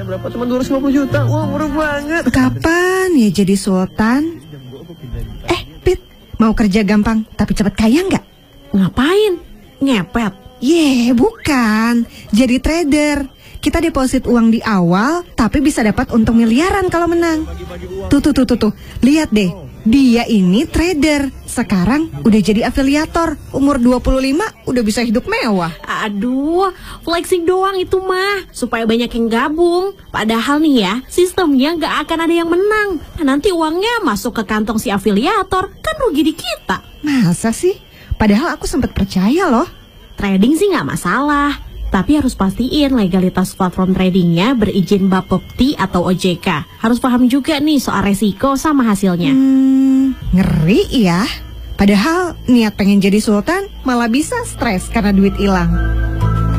berapa? Cuma 250 juta. Wah, murah banget. Kapan ya jadi sultan? Pit, mau kerja gampang tapi cepat kaya nggak? Ngapain? Ngepet? Bukan. Jadi trader. Kita deposit uang di awal, tapi bisa dapat untung miliaran kalau menang. Tuh. Lihat deh. Dia ini trader. Sekarang udah jadi afiliator. Umur 25 udah bisa hidup mewah. Aduh, flexing doang itu mah, supaya banyak yang gabung. Padahal nih ya, sistemnya gak akan ada yang menang. Nanti uangnya masuk ke kantong si afiliator, kan rugi di kita. Masa sih? Padahal aku sempat percaya loh. Trading sih gak masalah, tapi harus pastiin legalitas platform tradingnya berizin Bapepti atau OJK. Harus paham juga nih soal resiko sama hasilnya. Ngeri ya. Padahal niat pengen jadi sultan malah bisa stres karena duit hilang.